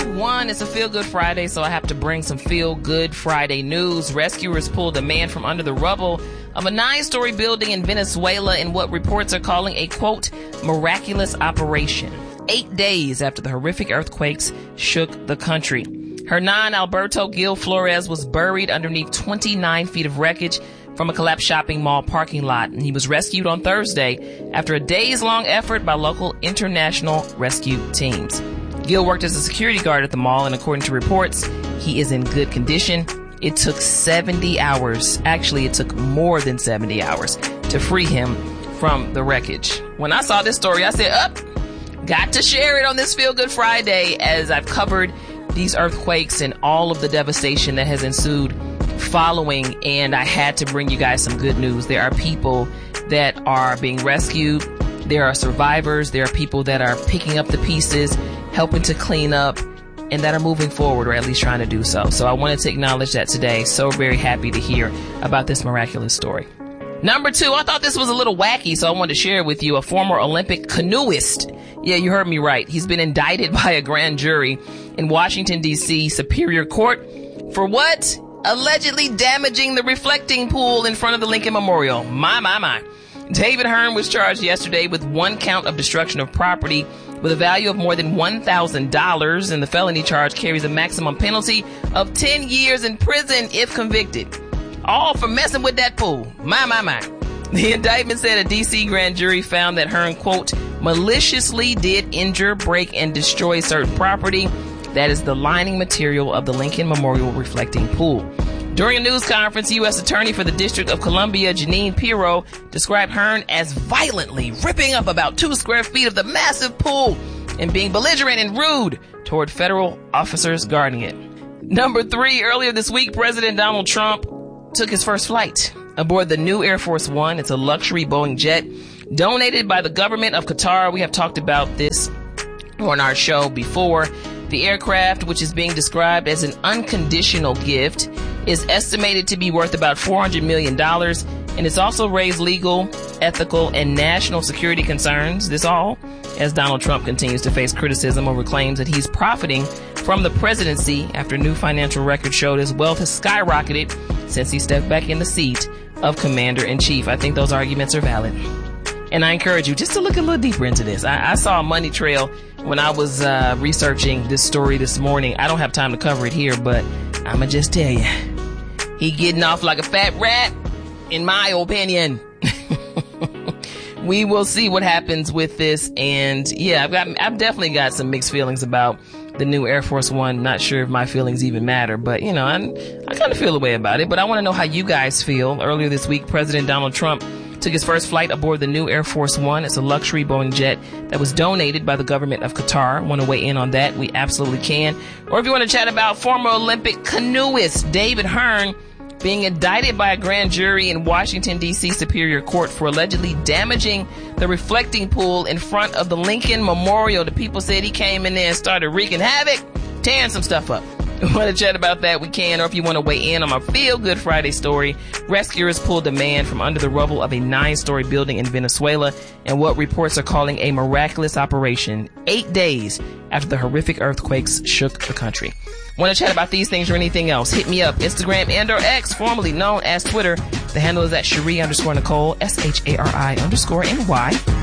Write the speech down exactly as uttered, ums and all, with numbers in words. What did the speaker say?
One, it's a Feel Good Friday, so I have to bring some Feel Good Friday news. Rescuers pulled a man from under the rubble of a nine-story building in Venezuela in what reports are calling a, quote, miraculous operation. Eight days after the horrific earthquakes shook the country. Hernan Alberto Gil Flores was buried underneath twenty-nine feet of wreckage from a collapsed shopping mall parking lot, and he was rescued on Thursday after a days-long effort by local international rescue teams. Gil worked as a security guard at the mall, and according to reports, he is in good condition. It took seventy hours. Actually, it took more than seventy hours to free him from the wreckage. When I saw this story, I said, up, got to share it on this Feel Good Friday, as I've covered these earthquakes and all of the devastation that has ensued following, and I had to bring you guys some good news. There are people that are being rescued. There are survivors. There are people that are picking up the pieces, helping to clean up, and that are moving forward, or at least trying to do so. So I wanted to acknowledge that today. So very happy to hear about this miraculous story. Number two, I thought this was a little wacky, so I wanted to share it with you. A former Olympic canoeist. Yeah, you heard me right. He's been indicted by a grand jury in Washington, D C Superior Court for what? Allegedly damaging the reflecting pool in front of the Lincoln Memorial. My, my, my. David Hearn was charged yesterday with one count of destruction of property with a value of more than one thousand dollars, and the felony charge carries a maximum penalty of ten years in prison if convicted. All for messing with that pool. My, my, my. The indictment said a D C grand jury found that Hearn, quote, maliciously did injure, break, and destroy certain property that is the lining material of the Lincoln Memorial reflecting pool. During a news conference, U S Attorney for the District of Columbia, Janine Pirro, described Hearn as violently ripping up about two square feet of the massive pool and being belligerent and rude toward federal officers guarding it. Number three, earlier this week, President Donald Trump took his first flight aboard the new Air Force One. It's a luxury Boeing jet donated by the government of Qatar. We have talked about this on our show before. The aircraft, which is being described as an unconditional gift, is estimated to be worth about four hundred million dollars, and it's also raised legal, ethical, and national security concerns. This all as Donald Trump continues to face criticism over claims that he's profiting from the presidency after new financial records showed his wealth has skyrocketed since he stepped back in the seat of commander-in-chief. I think those arguments are valid. And I encourage you just to look a little deeper into this. I, I saw a money trail when I was uh, researching this story this morning. I don't have time to cover it here, but I'ma just tell you, he getting off like a fat rat, in my opinion. We will see what happens with this, and yeah, I've got, I've definitely got some mixed feelings about the new Air Force One. Not sure if my feelings even matter, but you know, I'm, I kind of feel a way about it. But I want to know how you guys feel. Earlier this week, President Donald Trump took his first flight aboard the new Air Force One. It's a luxury Boeing jet that was donated by the government of Qatar. Want to weigh in on that? We absolutely can. Or if you want to chat about former Olympic canoeist David Hearn being indicted by a grand jury in Washington, D C Superior Court for allegedly damaging the reflecting pool in front of the Lincoln Memorial. The people said he came in there and started wreaking havoc, tearing some stuff up. Want to chat about that? We can. Or if you want to weigh in on my Feel Good Friday story, rescuers pulled a man from under the rubble of a nine-story building in Venezuela and what reports are calling a miraculous operation eight days after the horrific earthquakes shook the country. Want to chat about these things or anything else? Hit me up. Instagram and or X, formerly known as Twitter. The handle is at Cherie underscore Nicole, S H A R I underscore N Y.